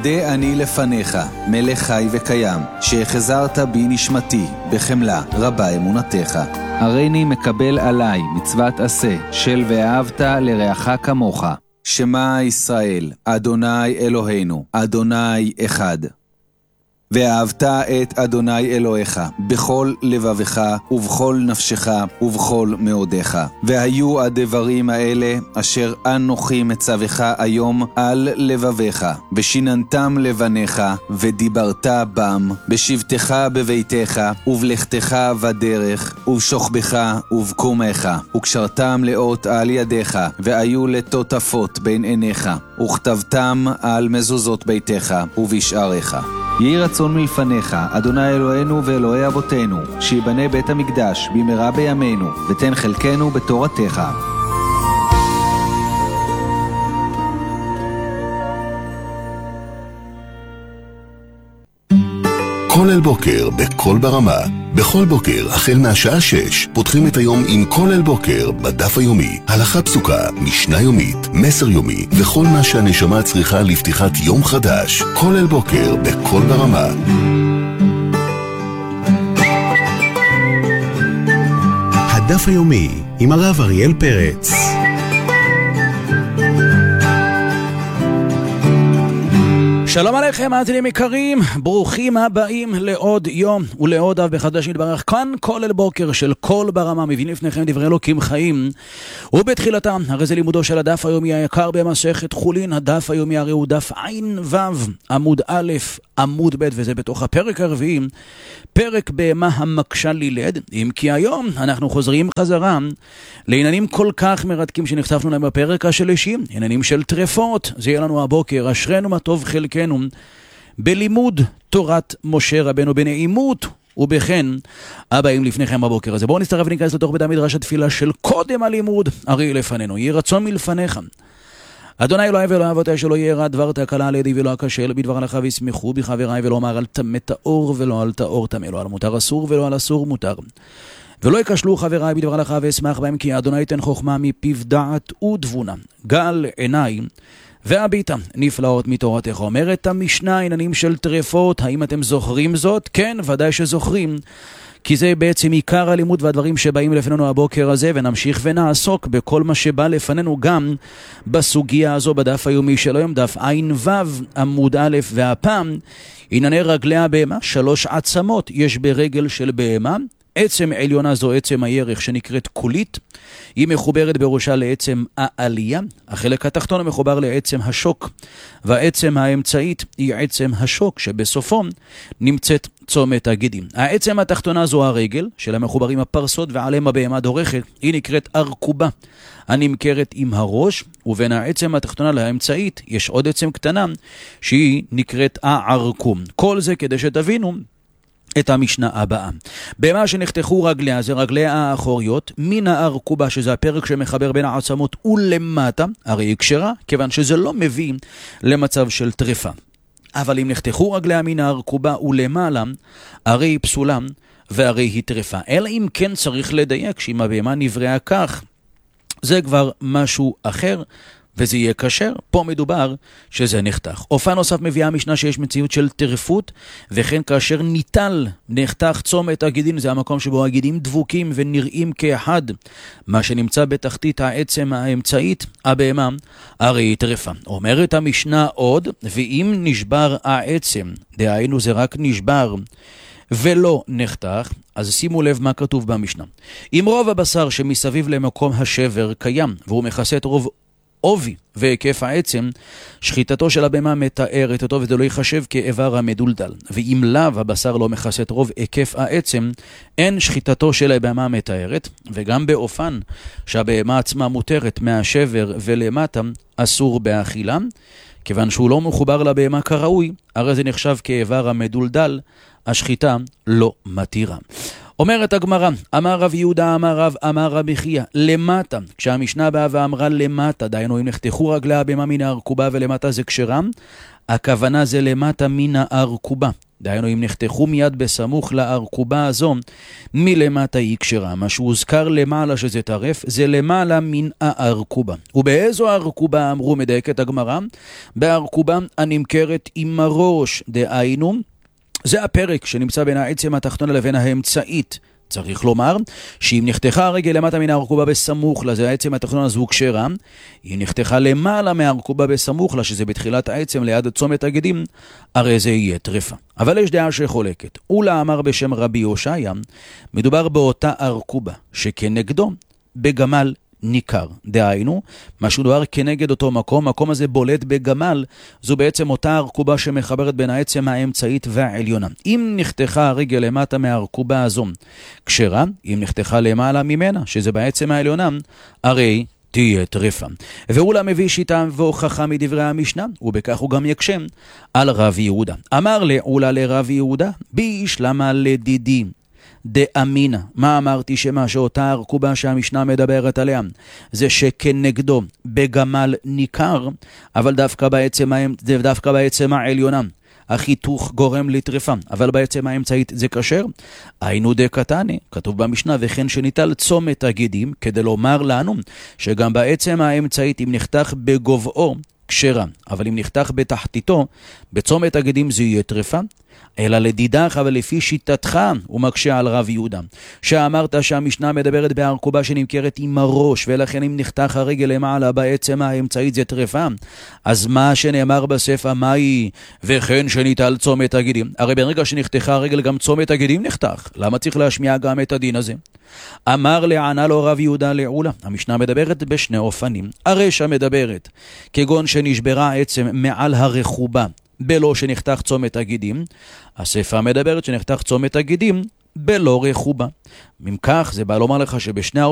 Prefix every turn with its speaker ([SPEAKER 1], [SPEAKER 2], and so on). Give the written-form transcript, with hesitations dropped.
[SPEAKER 1] מודה אני לפניך, מלך חי וקיים, שהחזרת בי נשמתי, בחמלה רבה אמונתך. הריני מקבל עליי מצוות עשה, של ואהבת לרעך כמוך. שמע ישראל, אדוני אלוהינו, אדוני אחד. ואהבת את אדוני אלוהיך בכל לבבך ובכל נפשך ובכל מאודך. והיו הדברים האלה אשר אנוכי מצווך היום על לבביך, ושיננתם לבניך ודיברת בם, בשבתך בביתך ובלכתך בדרך ובשוכבך ובקומך, וקשרתם לאות על ידיך, והיו לטוטפות בין עיניך, וכתבתם על מזוזות ביתך ובשעריך. יהי רצון מלפניך, אדוני אלוהינו ואלוהי אבותינו, שיבנה בית המקדש במהרה בימינו, ותן חלקנו בתורתך.
[SPEAKER 2] כל אל בוקר בכל ברמה. בכל בוקר, החל מהשעה 6, פותחים את היום עם כל אל בוקר בדף היומי. הלכה פסוקה, משנה יומית, מסר יומי, וכל מה שהנשמה צריכה לפתיחת יום חדש. כל אל בוקר בכל ברמה. הדף היומי עם הרב אריאל פרץ.
[SPEAKER 3] שלום עליכם, מאזינים יקרים, ברוכים הבאים לעוד יום ולעוד אב בחדש יתברך. כאן כל אל בוקר של כל ברמה, מביאים לפניכם דברי אלוקים חיים, ובתחילתם הרי זה לימודו של הדף היומי היקר במסכת חולין. הדף היומי הרי הוא דף עין וו, עמוד א' עמוד ב', וזה בתוך הפרק הרביעי, פרק בהמה המקשה לילד. אם כי היום אנחנו חוזרים חזרה לעניינים כל כך מרתקים שנחשפנו להם בפרק השלישי, עניינים של טרפות. זה יהיה לנו הבוקר, אשרנו מה טוב חלקנו בלימוד תורת משה רבנו, בנעימות ובכן הבאים לפניכם בבוקר הזה. בואו נסתרף וניכנס לתוך בית המדרש התפילה של קודם הלימוד. הרי לפנינו, יהי רצון מלפניך אדוני אלוהי ואלוהי אבותיי, שלא יהיה רע דבר תקלה על ידי ולא אכשל בדבר הלכה, וישמחו בחבריי, ולא אמר על טמא טהור ולא על טהור טמא, לא על מותר אסור ולא על אסור מותר. ולא יקשלו חבריי בדבר הלכה ואשמח בהם, כי אדוני ייתן חוכמה מפיו דעת ותבונה. גל עיניי והביטה נפלאות מתורתך. אומרת המשנה, עניינים של טרפות, האם אתם זוכרים זאת? כן, ודאי שזוכרים, כי זה בעצם עיקר הלימוד והדברים שבאים לפנינו הבוקר הזה, ונמשיך ונעסוק בכל מה שבא לפנינו גם בסוגיה הזו בדף היומי של היום, דף עין וו עמוד א'. והפעם ענייני רגלי הבהמה, 3 עצמות יש ברגל של בהמה. עצם עליונה זו עצם הירך שנקראת קולית, היא מחוברת בראשה לעצם העלייה, החלק התחתון מחובר לעצם השוק, והעצם האמצעית היא עצם השוק שבסופו נמצאת צומת הגידים. העצם התחתונה זו הרגל של המחוברים הפרסות ועליהם הבהמה דורכת, היא נקראת ארכובה הנמכרת עם הראש, ובין העצם התחתונה לאמצעית יש עוד עצם קטנה שהיא נקראת הערקום. כל זה כדי שתבינו את המשנה הבאה. בהמה שנחתכו רגליה, זה רגליה האחוריות, מן הארכובה, שזה הפרק שמחבר בין העצמות ולמטה, הרי היא קשרה, כיוון שזה לא מביא למצב של טרפה. אבל אם נחתכו רגליה מן הארכובה ולמעלה, הרי היא פסולה והרי היא טרפה. אלא אם כן צריך לדייק שאם הבהמה נבראה כך, זה כבר משהו אחר, וזה יהיה כשר. פה מדובר שזה נחתך. אופן נוסף מביאה המשנה שיש מציאות של טרפות, וכן כאשר ניטל נחתך צומת הגידים, זה המקום שבו הגידים דבוקים ונראים כאחד, מה שנמצא בתחתית העצם האמצעית, הבהמה, הרי היא טרפה. אומרת המשנה עוד, ואם נשבר העצם, דהיינו זה רק נשבר ולא נחתך, אז שימו לב מה כתוב במשנה. אם רוב הבשר שמסביב למקום השבר קיים, והוא מכסה את רוב עובי והיקף העצם, שחיטתו של הבהמה מתארת אותו, וזה לא ייחשב כאיבר המדולדל. ואם לאו הבשר לא מכסה את רוב היקף העצם, אין שחיטתו של הבהמה מתארת, וגם באופן שהבהמה עצמה מותרת מהשבר ולמטה, אסור באכילה, כיוון שהוא לא מחובר לבהמה כראוי, הרי זה נחשב כאיבר המדולדל, השחיטה לא מתירה. אומרת הגמרא, אמר רב יהודה, אמר רב, אמר רבי חייא, למטה, כשהמשנה באה ואמרה למטה, דיינו אם נחתכו רגלי הבהמה מן הארכובה ולמטה זה כשרה, הכוונה זה למטה מן הארכובה. דהיינו, אם נחתכו מיד בסמוך לארכובה הזו, מלמטה היא כשרה. מה שהוזכר למעלה שזה טרף, זה למעלה מן הארכובה. ובאיזו הארכובה אמרו מדייקת הגמרא? בארכובה הנמכרת עם הראש, דהיינו, זה הפרק שנמצא בין העצם התחתונה לבין האמצעית. צריך לומר שאם נחתכה הרגל למטה מן הארכובה בסמוך לה, זה העצם התחתונה, זו כשרה. אם נחתכה למעלה מהארכובה בסמוך לה, שזה בתחילת העצם ליד צומת הגידים, הרי זה יהיה טרפה. אבל יש דעה שחולקת. אולה אמר בשם רבי יושעיה, מדובר באותה ארכובה שכנגדו בגמל ניכר. דהיינו, משהו דבר כנגד אותו מקום, מקום הזה בולט בגמל, זו בעצם אותה ארכובה שמחברת בין העצם האמצעית והעליונה. אם נחתכה הרגל למטה מהארכובה הזו כשרה, אם נחתכה למעלה ממנה, שזה בעצם העליונה, הרי תהיה טרפה. ואולה מביא שיטה והוכחה מדברי המשנה, ובכך הוא גם יקשם על רב יהודה. אמר לאולה לרב יהודה, בישלמה לדידי דאמינה. מה אמרתי? שמה שאותה ארכובה שהמשנה מדברת עליה זה שכנגדו בגמל ניכר, אבל דווקא בעצם העליונה החיתוך גורם לטרפה, אבל בעצם האמצעית זה כשר. היינו דקתני, כתוב במשנה, וכן שניטל צומת הגידים, כדי לומר לנו שגם בעצם האמצעית אם נחתך בגובעו כשרה, אבל אם נחתך בתחתיתו בצומת הגידים זה יהיה טרפה. אלא לדידך, אבל לפי שיטתך הוא מקשה על רב יהודה, שאמרת שהמשנה מדברת בארכובה שנמכרת עם הראש, ולכן אם נחתך הרגל למעלה בעצם האמצעית זה טרפה. אז מה שנאמר בספר, מה היא? וכן שניטל צומת הגידים. הרי ברגע שנחתכה הרגל גם צומת הגידים נחתך, למה צריך להשמיע גם את הדין הזה? אמר לענה לו רב יהודה לעולה, המשנה מדברת בשני אופנים. הרשע מדברת כגון שנשברה עצם מעל הרכובה בלא שנחתך צומת הגידים, הספר מדברת שנחתך צומת הגידים בלא רכובה. ממכך זה בא לומר לך שבשני